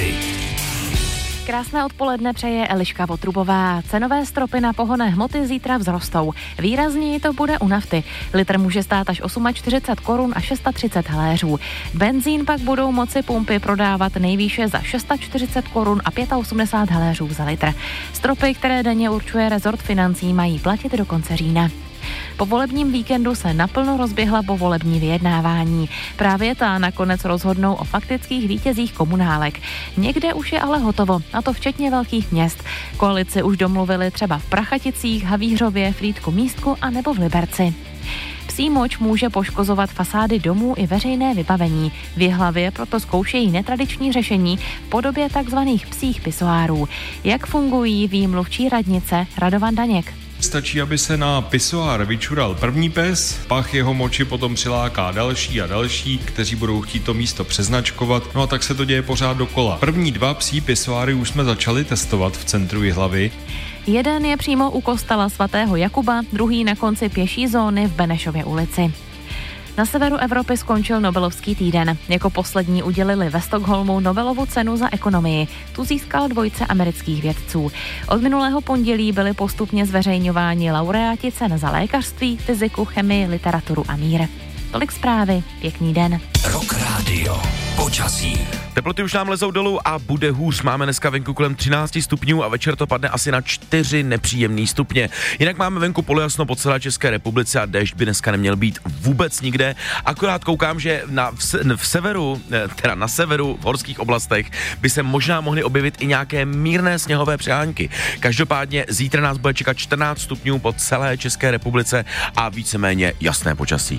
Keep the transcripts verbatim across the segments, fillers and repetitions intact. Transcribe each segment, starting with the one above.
zprávy. Krásné odpoledne přeje Eliška Votrubová. Cenové stropy na pohonné hmoty zítra vzrostou. Výrazněji to bude u nafty. Litr může stát až čtyřicet osm korun a třicet šest haléřů. Benzín pak budou moci pumpy prodávat nejvýše za čtyřicet šest korun a osmdesát pět haléřů za litr. Stropy, které denně určuje rezort financí, mají platit do konce října. Po volebním víkendu se naplno rozběhla povolební vyjednávání. Právě ta nakonec rozhodnou o faktických vítězích komunálek. Někde už je ale hotovo, a to včetně velkých měst. Koalici už domluvili třeba v Prachaticích, Havířově, Frýdku Místku a nebo v Liberci. Psí moč může poškozovat fasády domů i veřejné vybavení. V Jihlavě proto zkoušejí netradiční řešení v podobě takzvaných psích pisoárů. Jak fungují, ví mluvčí radnice Radovan Daněk. Stačí, aby se na pisoár vyčural první pes, pach jeho moči potom přiláká další a další, kteří budou chtít to místo přeznačkovat, no a tak se to děje pořád dokola. První dva psí pisoáry už jsme začali testovat v centru Jihlavy. Jeden je přímo u kostela svatého Jakuba, druhý na konci pěší zóny v Benešově ulici. Na severu Evropy skončil Nobelovský týden. Jako poslední udělili ve Stockholmu Nobelovu cenu za ekonomii. Tu získala dvojice amerických vědců. Od minulého pondělí byli postupně zveřejňováni laureáti cen za lékařství, fyziku, chemii, literaturu a mír. Tolik zprávy, pěkný den. Rock Radio. Počasí. Teploty už nám lezou dolů a bude hůř. Máme dneska venku kolem třináct stupňů a večer to padne asi na čtyři nepříjemný stupně. Jinak máme venku polojasno po celé České republice a déšť by dneska neměl být vůbec nikde. Akorát koukám, že na, v, v severu, teda na severu v horských oblastech by se možná mohly objevit i nějaké mírné sněhové přehánky. Každopádně zítra nás bude čekat čtrnáct stupňů po celé České republice a víceméně jasné počasí.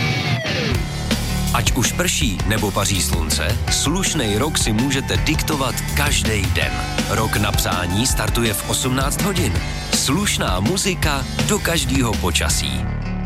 Ať už prší nebo paří slunce, slušnej rok si můžete diktovat každý den. Rok na psání startuje v osmnáct hodin. Slušná muzika do každého počasí.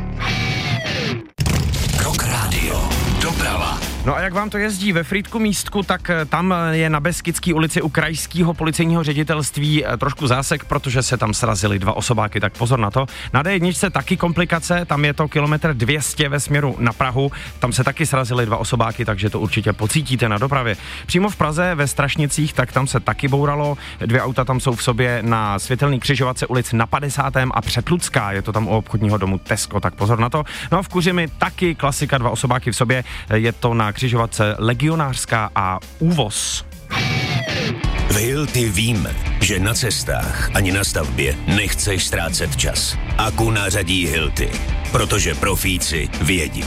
Rock Radio. Doprava. No a jak vám to jezdí ve Frýdku Místku, tak tam je na Beskydské ulici u krajského policejního ředitelství trošku zásek, protože se tam srazily dva osobáky, tak pozor na to. Na dé jedna taky komplikace, tam je to kilometr dvě stě ve směru na Prahu, tam se taky srazily dva osobáky, takže to určitě pocítíte na dopravě. Přímo v Praze ve Strašnicích, tak tam se taky bouralo, dvě auta tam jsou v sobě na světelný křižovatce ulic na padesátém a Přetlucká, je to tam u obchodního domu Tesco, tak pozor na to. No a v Kuřimi taky klasika, dva osobáky v sobě, je to na křižovatce Legionářská a Úvoz. V Hilti víme, že na cestách ani na stavbě nechceš ztrácet čas. Aku nařadí Hilti, protože profíci vědí.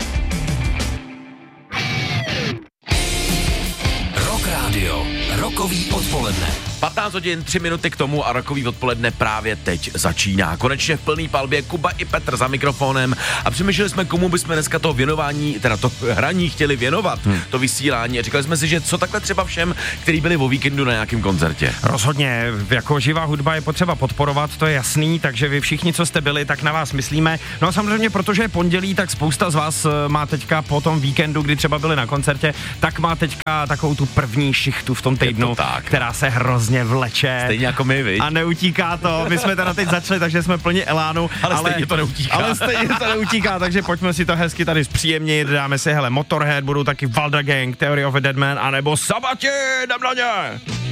Rock Radio, rokový odpoledne. patnáct hodin, tři minuty k tomu a rokový odpoledne právě teď začíná. Konečně v plný palbě Kuba i Petr za mikrofonem a přemýšleli jsme, komu bychom dneska to věnování, teda to hraní chtěli věnovat, hmm. to vysílání. A říkali jsme si, že co takhle třeba všem, kteří byli o víkendu na nějakém koncertě. Rozhodně, jako živá hudba je potřeba podporovat, to je jasný, takže vy všichni, co jste byli, tak na vás myslíme. No a samozřejmě, protože je pondělí, tak spousta z vás má teďka po tom víkendu, kdy třeba byli na koncertě, tak má teďka takovou tu první šichtu v tom týdnu, která se hrozně vleče. Stejně jako my, viď? A neutíká to. My jsme teda teď začali, takže jsme plni elánu. Ale, ale stejně to neutíká. Ale stejně to neutíká, takže pojďme si to hezky tady zpříjemnit. Dáme si, hele, Motorhead, budou taky Valda Gang, Theory of a Dead Man, anebo Sabati, jdem na ně!